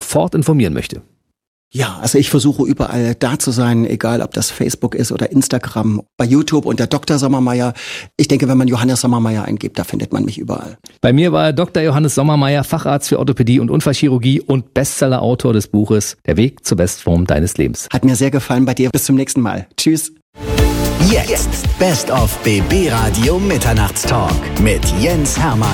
sofort informieren möchte? Ja, also ich versuche überall da zu sein, egal ob das Facebook ist oder Instagram, bei YouTube unter Dr. Sommermeier. Ich denke, wenn man Johannes Sommermeier eingibt, da findet man mich überall. Bei mir war Dr. Johannes Sommermeier, Facharzt für Orthopädie und Unfallchirurgie und Bestseller-Autor des Buches Der Weg zur Bestform deines Lebens. Hat mir sehr gefallen bei dir. Bis zum nächsten Mal. Tschüss. Jetzt Best of BB Radio Mitternachtstalk mit Jens Hermann.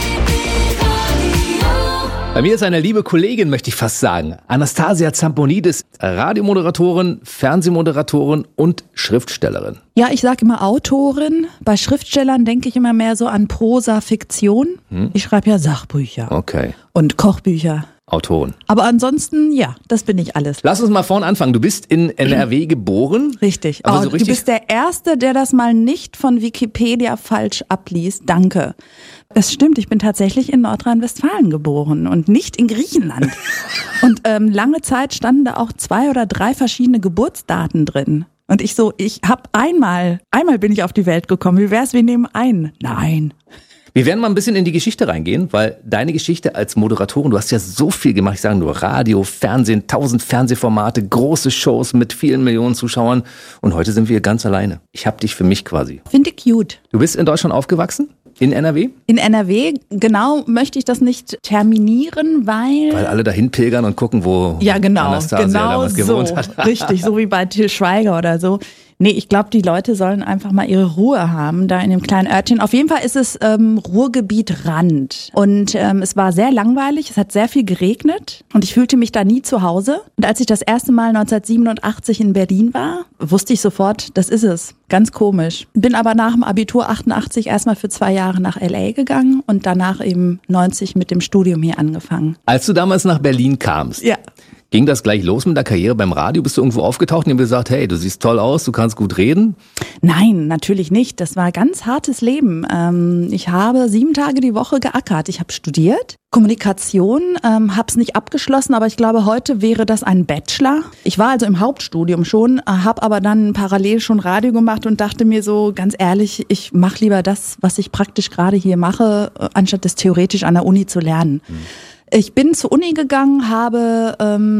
Bei mir ist eine liebe Kollegin, möchte ich fast sagen. Anastasia Zamponidis, Radiomoderatorin, Fernsehmoderatorin und Schriftstellerin. Ja, ich sage immer Autorin. Bei Schriftstellern denke ich immer mehr so an Prosa, Fiktion. Ich schreibe ja Sachbücher. Okay. Und Kochbücher. Autorin. Aber ansonsten, ja, das bin ich alles. Lass uns mal vorne anfangen. Du bist in NRW geboren. Richtig. Aber so richtig. Du bist der Erste, der das mal nicht von Wikipedia falsch abliest. Danke. Es stimmt, ich bin tatsächlich in Nordrhein-Westfalen geboren und nicht in Griechenland. Und lange Zeit standen da auch 2 oder 3 verschiedene Geburtsdaten drin. Und ich habe einmal bin ich auf die Welt gekommen. Wie wär's, wir nehmen einen? Nein. Wir werden mal ein bisschen in die Geschichte reingehen, weil deine Geschichte als Moderatorin, du hast ja so viel gemacht, ich sage nur Radio, Fernsehen, 1000 Fernsehformate, große Shows mit vielen Millionen Zuschauern und heute sind wir ganz alleine. Ich hab dich für mich quasi. Finde ich cute. Du bist in Deutschland aufgewachsen? In NRW? In NRW, genau, möchte ich das nicht terminieren, weil alle dahin pilgern und gucken, wo Anastasia damals gewohnt hat. Richtig, so wie bei Til Schweiger oder so. Nee, ich glaube, die Leute sollen einfach mal ihre Ruhe haben, da in dem kleinen Örtchen. Auf jeden Fall ist es Ruhrgebiet Rand. Und es war sehr langweilig, es hat sehr viel geregnet und ich fühlte mich da nie zu Hause. Und als ich das erste Mal 1987 in Berlin war, wusste ich sofort, das ist es. Ganz komisch. Bin aber nach dem Abitur 88 erstmal für 2 Jahre nach L.A. gegangen und danach eben 90 mit dem Studium hier angefangen. Als du damals nach Berlin kamst, ja. Ging das gleich los mit der Karriere beim Radio? Bist du irgendwo aufgetaucht und haben gesagt, hey, du siehst toll aus, du kannst gut reden? Nein, natürlich nicht. Das war ein ganz hartes Leben. Ich habe 7 Tage die Woche geackert. Ich habe studiert, Kommunikation, habe es nicht abgeschlossen, aber ich glaube, heute wäre das ein Bachelor. Ich war also im Hauptstudium schon, habe aber dann parallel schon Radio gemacht und dachte mir so, ganz ehrlich, ich mache lieber das, was ich praktisch gerade hier mache, anstatt das theoretisch an der Uni zu lernen. Ich bin zur Uni gegangen, habe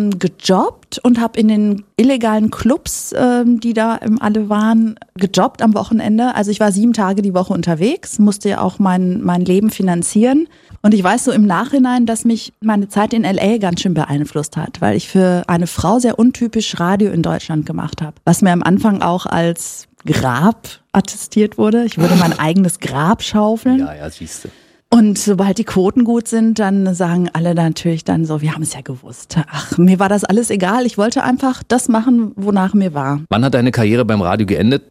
gejobbt und habe in den illegalen Clubs, die da alle waren, gejobbt am Wochenende. Also ich war 7 Tage die Woche unterwegs, musste ja auch mein Leben finanzieren. Und ich weiß so im Nachhinein, dass mich meine Zeit in L.A. ganz schön beeinflusst hat, weil ich für eine Frau sehr untypisch Radio in Deutschland gemacht habe. Was mir am Anfang auch als Grab attestiert wurde. Ich würde mein eigenes Grab schaufeln. Ja, siehst du. Und sobald die Quoten gut sind, dann sagen alle natürlich dann so, wir haben es ja gewusst. Ach, mir war das alles egal. Ich wollte einfach das machen, wonach mir war. Wann hat deine Karriere beim Radio geendet?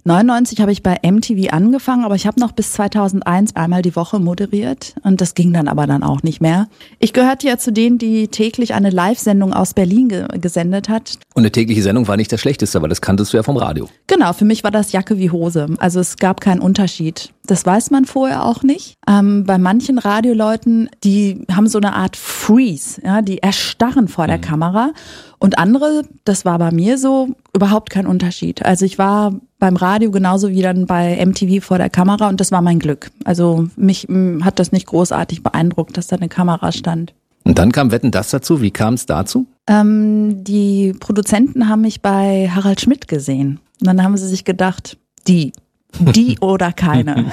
99 habe ich bei MTV angefangen, aber ich habe noch bis 2001 einmal die Woche moderiert und das ging dann aber dann auch nicht mehr. Ich gehörte ja zu denen, die täglich eine Live-Sendung aus Berlin gesendet hat. Und eine tägliche Sendung war nicht das Schlechteste, weil das kanntest du ja vom Radio. Genau, für mich war das Jacke wie Hose. Also es gab keinen Unterschied. Das weiß man vorher auch nicht. Bei manchen Radioleuten, die haben so eine Art Freeze, ja, die erstarren vor der Kamera. Und andere, das war bei mir so, überhaupt kein Unterschied. Also ich war beim Radio genauso wie dann bei MTV vor der Kamera und das war mein Glück. Also mich hat das nicht großartig beeindruckt, dass da eine Kamera stand. Und dann kam Wetten, das dazu. Wie kam es dazu? Die Produzenten haben mich bei Harald Schmidt gesehen. Und dann haben sie sich gedacht, die oder keine.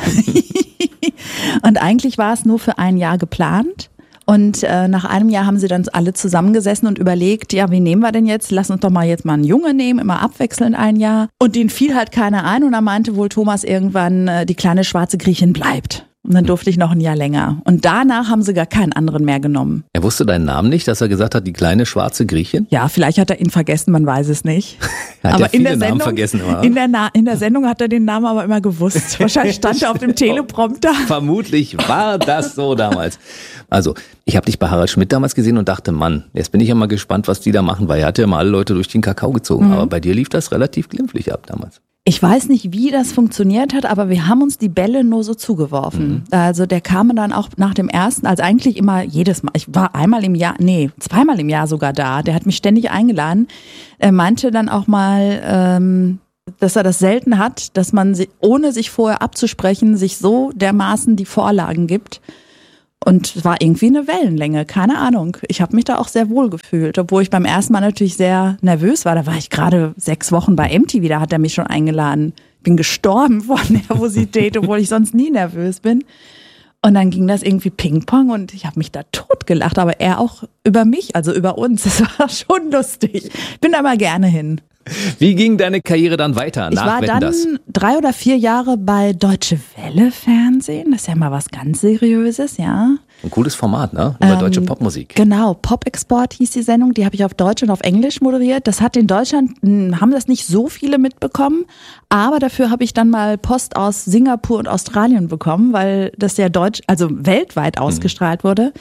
Und eigentlich war es nur für ein Jahr geplant. Und nach einem Jahr haben sie dann alle zusammengesessen und überlegt, ja, wen nehmen wir denn jetzt? Lass uns doch mal jetzt mal einen Junge nehmen, immer abwechselnd ein Jahr. Und denen fiel halt keiner ein und dann meinte wohl Thomas irgendwann, die kleine schwarze Griechin bleibt. Und dann durfte ich noch ein Jahr länger. Und danach haben sie gar keinen anderen mehr genommen. Er wusste deinen Namen nicht, dass er gesagt hat, die kleine schwarze Griechin? Ja, vielleicht hat er ihn vergessen, man weiß es nicht. Er hat aber ja viele Namen vergessen. Immer. In der Sendung hat er den Namen aber immer gewusst. Wahrscheinlich stand er auf dem Teleprompter. Vermutlich war das so damals. Also, ich habe dich bei Harald Schmidt damals gesehen und dachte, Mann, jetzt bin ich ja mal gespannt, was die da machen, weil er hat ja mal alle Leute durch den Kakao gezogen. Aber bei dir lief das relativ glimpflich ab damals. Ich weiß nicht, wie das funktioniert hat, aber wir haben uns die Bälle nur so zugeworfen. Also der kam dann auch nach dem ersten, also eigentlich immer jedes Mal, ich war zweimal im Jahr sogar da, der hat mich ständig eingeladen. Er meinte dann auch mal, dass er das selten hat, dass man, ohne sich vorher abzusprechen, sich so dermaßen die Vorlagen gibt. Und es war irgendwie eine Wellenlänge, keine Ahnung. Ich habe mich da auch sehr wohl gefühlt, obwohl ich beim ersten Mal natürlich sehr nervös war. Da war ich gerade 6 Wochen bei MTV, da hat er mich schon eingeladen. Bin gestorben vor Nervosität, obwohl ich sonst nie nervös bin. Und dann ging das irgendwie Ping-Pong und ich habe mich da totgelacht, aber er auch über mich, also über uns. Das war schon lustig. Bin da mal gerne hin. Wie ging deine Karriere dann weiter Ich war dann 3 oder 4 Jahre bei Deutsche Welle Fernsehen. Das ist ja mal was ganz Seriöses, ja. Ein cooles Format, ne? Über deutsche Popmusik. Genau, Pop-Export hieß die Sendung. Die habe ich auf Deutsch und auf Englisch moderiert. Das hat in Deutschland, haben das nicht so viele mitbekommen. Aber dafür habe ich dann mal Post aus Singapur und Australien bekommen, weil das ja weltweit ausgestrahlt wurde.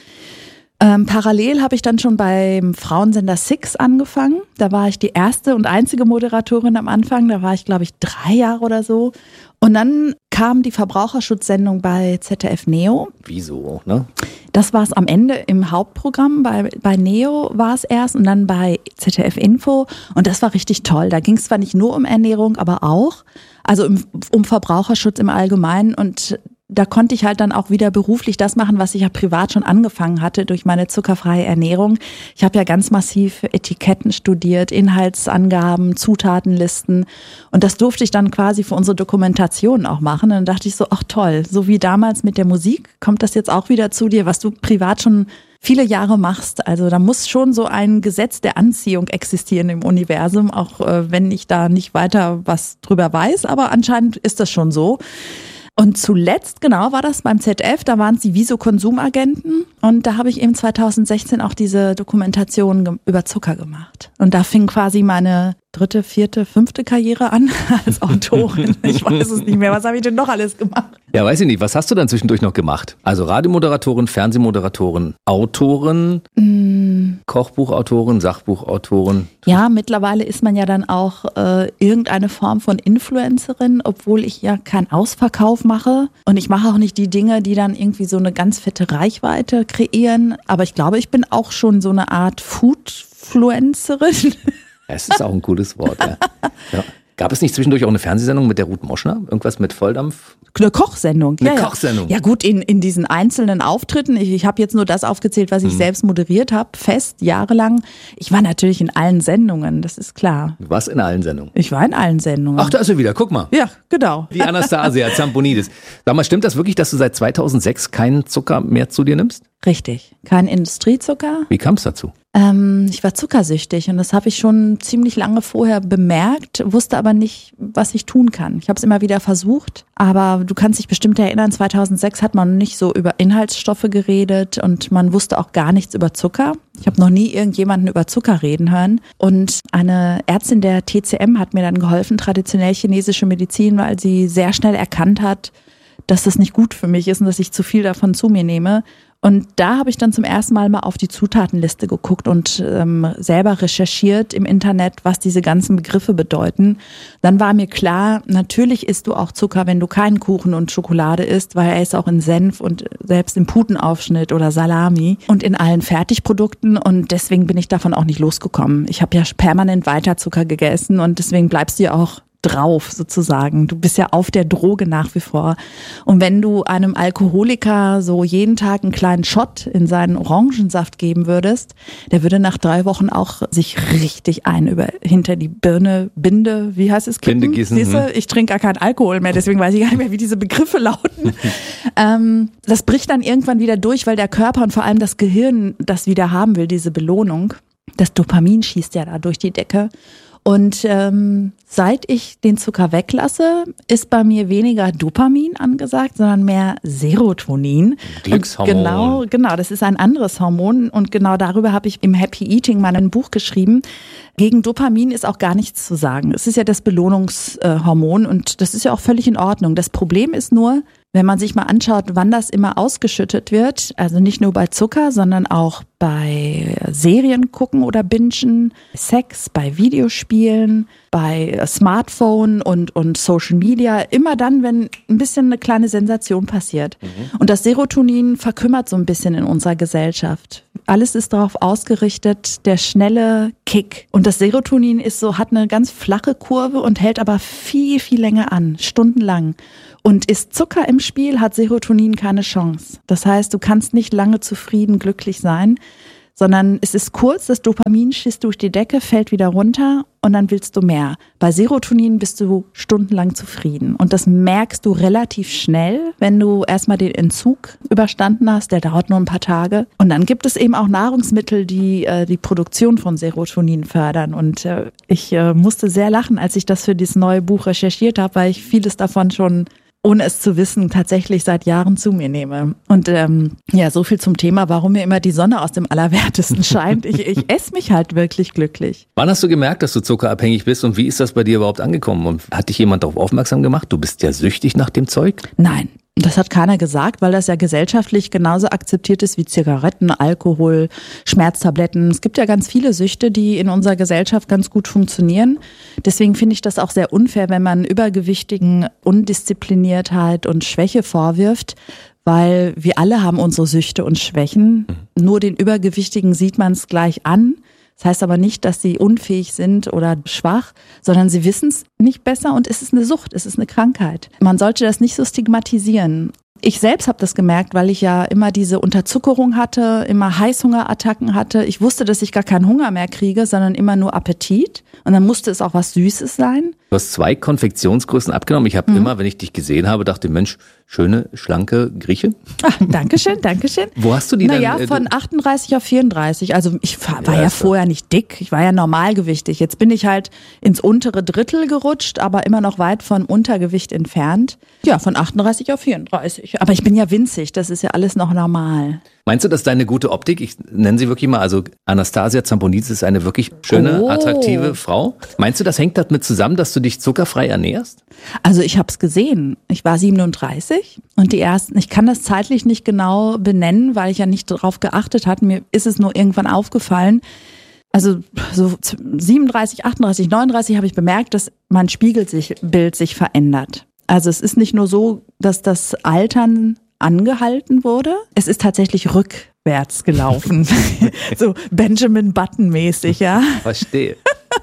Parallel habe ich dann schon beim Frauensender Six angefangen. Da war ich die erste und einzige Moderatorin am Anfang. Da war ich, glaube ich, 3 Jahre oder so. Und dann kam die Verbraucherschutzsendung bei ZDF Neo. Wieso, ne? Das war es am Ende im Hauptprogramm. Bei Neo war es erst und dann bei ZDF Info. Und das war richtig toll. Da ging es zwar nicht nur um Ernährung, aber auch. Also um Verbraucherschutz im Allgemeinen. Und da konnte ich halt dann auch wieder beruflich das machen, was ich ja privat schon angefangen hatte durch meine zuckerfreie Ernährung. Ich habe ja ganz massiv Etiketten studiert, Inhaltsangaben, Zutatenlisten und das durfte ich dann quasi für unsere Dokumentation auch machen. Und dann dachte ich so, ach toll, so wie damals mit der Musik, kommt das jetzt auch wieder zu dir, was du privat schon viele Jahre machst. Also da muss schon so ein Gesetz der Anziehung existieren im Universum, auch wenn ich da nicht weiter was drüber weiß, aber anscheinend ist das schon so. Und zuletzt, genau, war das beim ZDF, da waren es die Viso-Konsumagenten und da habe ich eben 2016 auch diese Dokumentation über Zucker gemacht. Und da fing quasi meine 3., 4., 5. Karriere an als Autorin. Ich weiß es nicht mehr, was habe ich denn noch alles gemacht? Ja, weiß ich nicht, was hast du dann zwischendurch noch gemacht? Also Radiomoderatorin, Fernsehmoderatorin, Autorin, Kochbuchautorin, Sachbuchautorin. Ja, mittlerweile ist man ja dann auch irgendeine Form von Influencerin, obwohl ich ja keinen Ausverkauf mache. Und ich mache auch nicht die Dinge, die dann irgendwie so eine ganz fette Reichweite kreieren. Aber ich glaube, ich bin auch schon so eine Art Foodfluencerin. Es ist auch ein cooles Wort, ja. Ja. Gab es nicht zwischendurch auch eine Fernsehsendung mit der Ruth Moschner? Irgendwas mit Volldampf? Eine Kochsendung. Eine Kochsendung. Ja gut, in diesen einzelnen Auftritten. Ich habe jetzt nur das aufgezählt, was ich selbst moderiert habe, fest, jahrelang. Ich war natürlich in allen Sendungen, das ist klar. Du warst in allen Sendungen? Ich war in allen Sendungen. Ach, da ist sie wieder, guck mal. Ja, genau. Die Anastasia Zamponidis. Sag mal, stimmt das wirklich, dass du seit 2006 keinen Zucker mehr zu dir nimmst? Richtig. Kein Industriezucker. Wie kam es dazu? Ich war zuckersüchtig und das habe ich schon ziemlich lange vorher bemerkt, wusste aber nicht, was ich tun kann. Ich habe es immer wieder versucht, aber du kannst dich bestimmt erinnern, 2006 hat man nicht so über Inhaltsstoffe geredet und man wusste auch gar nichts über Zucker. Ich habe noch nie irgendjemanden über Zucker reden hören. Und eine Ärztin der TCM hat mir dann geholfen, traditionell chinesische Medizin, weil sie sehr schnell erkannt hat, dass das nicht gut für mich ist und dass ich zu viel davon zu mir nehme. Und da habe ich dann zum ersten Mal auf die Zutatenliste geguckt und selber recherchiert im Internet, was diese ganzen Begriffe bedeuten. Dann war mir klar, natürlich isst du auch Zucker, wenn du keinen Kuchen und Schokolade isst, weil er ist auch in Senf und selbst im Putenaufschnitt oder Salami und in allen Fertigprodukten. Und deswegen bin ich davon auch nicht losgekommen. Ich habe ja permanent weiter Zucker gegessen und deswegen bleibst du ja auch drauf sozusagen. Du bist ja auf der Droge nach wie vor. Und wenn du einem Alkoholiker so jeden Tag einen kleinen Shot in seinen Orangensaft geben würdest, der würde nach 3 Wochen auch sich richtig hinter die Binde, wie heißt es? Binde gießen. Siehste, ich trinke gar keinen Alkohol mehr, deswegen weiß ich gar nicht mehr, wie diese Begriffe lauten. Das bricht dann irgendwann wieder durch, weil der Körper und vor allem das Gehirn das wieder haben will, diese Belohnung. Das Dopamin schießt ja da durch die Decke. Und seit ich den Zucker weglasse, ist bei mir weniger Dopamin angesagt, sondern mehr Serotonin. Glückshormon. Genau, das ist ein anderes Hormon und genau darüber habe ich im Happy Eating mal ein Buch geschrieben. Gegen Dopamin ist auch gar nichts zu sagen. Es ist ja das Belohnungshormon und das ist ja auch völlig in Ordnung. Das Problem ist nur, wenn man sich mal anschaut, wann das immer ausgeschüttet wird, also nicht nur bei Zucker, sondern auch bei Serien gucken oder bingen, Sex, bei Videospielen, bei Smartphone und Social Media. Immer dann, wenn ein bisschen eine kleine Sensation passiert. Und das Serotonin verkümmert so ein bisschen in unserer Gesellschaft. Alles ist darauf ausgerichtet, der schnelle Kick. Und das Serotonin hat eine ganz flache Kurve und hält aber viel, viel länger an, stundenlang. Und ist Zucker im Spiel, hat Serotonin keine Chance. Das heißt, du kannst nicht lange zufrieden, glücklich sein, sondern es ist kurz, das Dopamin schießt durch die Decke, fällt wieder runter und dann willst du mehr. Bei Serotonin bist du stundenlang zufrieden und das merkst du relativ schnell, wenn du erstmal den Entzug überstanden hast, der dauert nur ein paar Tage. Und dann gibt es eben auch Nahrungsmittel, die die Produktion von Serotonin fördern und ich musste sehr lachen, als ich das für dieses neue Buch recherchiert habe, weil ich vieles davon schon, ohne es zu wissen, tatsächlich seit Jahren zu mir nehme. Und so viel zum Thema, warum mir immer die Sonne aus dem Allerwertesten scheint. Ich esse mich halt wirklich glücklich. Wann hast du gemerkt, dass du zuckerabhängig bist und wie ist das bei dir überhaupt angekommen? Und hat dich jemand darauf aufmerksam gemacht? Du bist ja süchtig nach dem Zeug? Nein. Das hat keiner gesagt, weil das ja gesellschaftlich genauso akzeptiert ist wie Zigaretten, Alkohol, Schmerztabletten. Es gibt ja ganz viele Süchte, die in unserer Gesellschaft ganz gut funktionieren. Deswegen finde ich das auch sehr unfair, wenn man Übergewichtigen Undiszipliniertheit und Schwäche vorwirft, weil wir alle haben unsere Süchte und Schwächen. Nur den Übergewichtigen sieht man es gleich an. Das heißt aber nicht, dass sie unfähig sind oder schwach, sondern sie wissen es nicht besser und es ist eine Sucht, es ist eine Krankheit. Man sollte das nicht so stigmatisieren. Ich selbst habe das gemerkt, weil ich ja immer diese Unterzuckerung hatte, immer Heißhungerattacken hatte. Ich wusste, dass ich gar keinen Hunger mehr kriege, sondern immer nur Appetit. Und dann musste es auch was Süßes sein. Du hast 2 Konfektionsgrößen abgenommen. Ich habe immer, wenn ich dich gesehen habe, dachte, Mensch, schöne, schlanke Grieche. Ach, Dankeschön, Dankeschön. Wo hast du die dann? Von 38 auf 34. Also ich war ja vorher nicht dick. Ich war ja normalgewichtig. Jetzt bin ich halt ins untere Drittel gerutscht, aber immer noch weit von Untergewicht entfernt. Ja, von 38 auf 34. Aber ich bin ja winzig. Das ist ja alles noch normal. Meinst du, dass deine gute Optik, ich nenne sie wirklich mal, also Anastasia Zamponidis ist eine wirklich schöne, attraktive Frau. Meinst du, das hängt damit zusammen, dass du dich zuckerfrei ernährst? Also ich habe es gesehen. Ich war 37 und die ersten, ich kann das zeitlich nicht genau benennen, weil ich ja nicht darauf geachtet hatte. Mir ist es nur irgendwann aufgefallen. Also so 37, 38, 39 habe ich bemerkt, dass mein Spiegelbild sich verändert. Also es ist nicht nur so, dass das Altern angehalten wurde. Es ist tatsächlich rückwärts gelaufen. So Benjamin Button-mäßig, ja. Verstehe.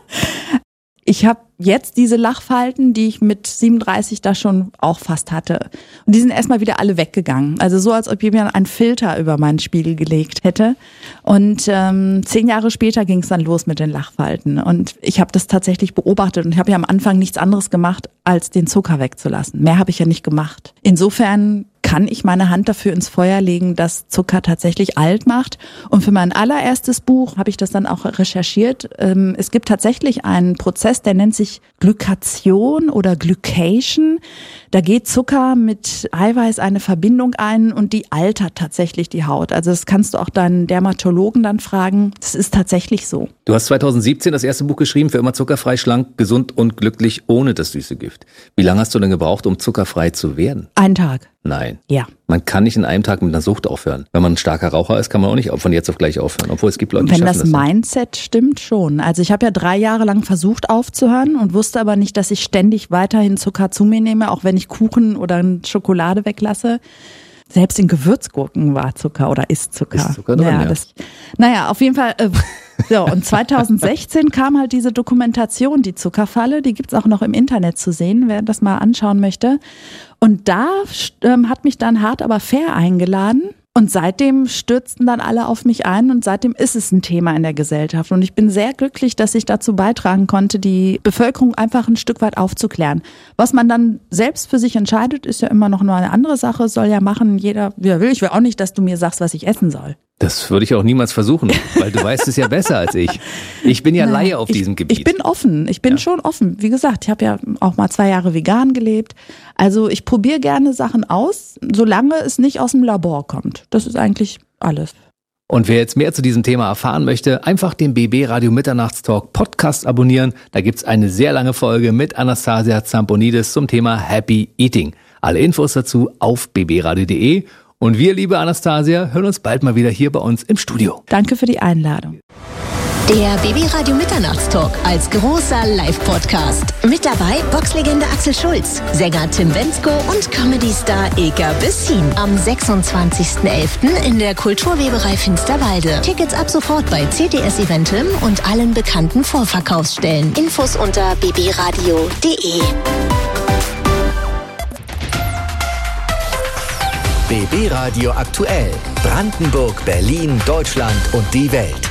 Ich habe jetzt diese Lachfalten, die ich mit 37 da schon auch fast hatte. Und die sind erstmal wieder alle weggegangen. Also so, als ob jemand einen Filter über meinen Spiegel gelegt hätte. Und 10 Jahre später ging es dann los mit den Lachfalten. Und ich habe das tatsächlich beobachtet und ich habe ja am Anfang nichts anderes gemacht, als den Zucker wegzulassen. Mehr habe ich ja nicht gemacht. Insofern kann ich meine Hand dafür ins Feuer legen, dass Zucker tatsächlich alt macht. Und für mein allererstes Buch habe ich das dann auch recherchiert. Es gibt tatsächlich einen Prozess, der nennt sich Glykation oder Glycation. Da geht Zucker mit Eiweiß eine Verbindung ein und die altert tatsächlich die Haut. Also das kannst du auch deinen Dermatologen dann fragen. Das ist tatsächlich so. Du hast 2017 das erste Buch geschrieben, für immer zuckerfrei, schlank, gesund und glücklich ohne das süße Gift. Wie lange hast du denn gebraucht, um zuckerfrei zu werden? 1 Tag. Nein. Ja. Man kann nicht in einem Tag mit einer Sucht aufhören. Wenn man ein starker Raucher ist, kann man auch nicht von jetzt auf gleich aufhören. Obwohl es gibt Leute, die schaffen das. Wenn das Mindset stimmt, schon. Also ich habe ja 3 Jahre lang versucht aufzuhören und wusste aber nicht, dass ich ständig weiterhin Zucker zu mir nehme, auch wenn ich Kuchen oder Schokolade weglasse. Selbst in Gewürzgurken war Zucker oder ist Zucker. Ist Zucker drin, ja. Naja, auf jeden Fall. So, und 2016 kam halt diese Dokumentation, die Zuckerfalle, die gibt's auch noch im Internet zu sehen, wer das mal anschauen möchte. Und da hat mich dann Hart aber fair eingeladen. Und seitdem stürzten dann alle auf mich ein und seitdem ist es ein Thema in der Gesellschaft. Und ich bin sehr glücklich, dass ich dazu beitragen konnte, die Bevölkerung einfach ein Stück weit aufzuklären. Was man dann selbst für sich entscheidet, ist ja immer noch nur eine andere Sache, soll ja machen, jeder wie er will. Ich will auch nicht, dass du mir sagst, was ich essen soll. Das würde ich auch niemals versuchen, weil du weißt es ja besser als ich. Ich bin ja Laie auf diesem Gebiet. Ich bin offen, schon offen. Wie gesagt, ich habe ja auch mal 2 Jahre vegan gelebt. Also ich probiere gerne Sachen aus, solange es nicht aus dem Labor kommt. Das ist eigentlich alles. Und wer jetzt mehr zu diesem Thema erfahren möchte, einfach den BB Radio Mitternachtstalk Podcast abonnieren. Da gibt's eine sehr lange Folge mit Anastasia Zamponidis zum Thema Happy Eating. Alle Infos dazu auf bbradio.de. Und wir, liebe Anastasia, hören uns bald mal wieder hier bei uns im Studio. Danke für die Einladung. Der BB Radio Mitternachtstalk als großer Live-Podcast. Mit dabei Boxlegende Axel Schulz, Sänger Tim Bendzko und Comedy-Star Ilka Bessin. Am 26.11. in der Kulturweberei Finsterwalde. Tickets ab sofort bei CTS Eventim und allen bekannten Vorverkaufsstellen. Infos unter bbradio.de. BB Radio aktuell. Brandenburg, Berlin, Deutschland und die Welt.